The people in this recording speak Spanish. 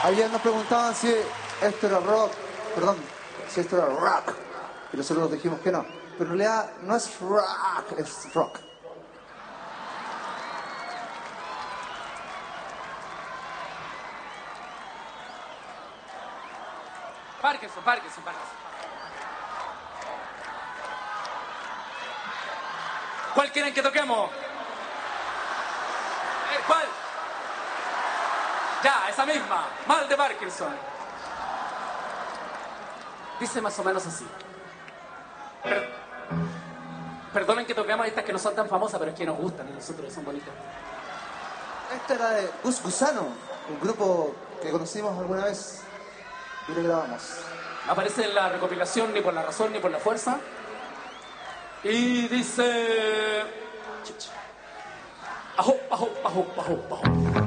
Ayer nos preguntaban si esto era rock, perdón, si esto era rock. Y nosotros dijimos que no. Pero en realidad no es rock, es rock. Parkinson. ¿Cuál quieren que toquemos? ¿Cuál? Ya, esa misma. Mal de Parkinson. Dice más o menos así. Perdonen que toquemos estas que no son tan famosas, pero es que nos gustan y nosotros son bonitas. Esta era de Gus Gusano, un grupo que conocimos alguna vez y lo grabamos. No aparece en la recopilación ni por la razón ni por la fuerza. Y dice... Ajo, ajo, ajo, ajo, ajo.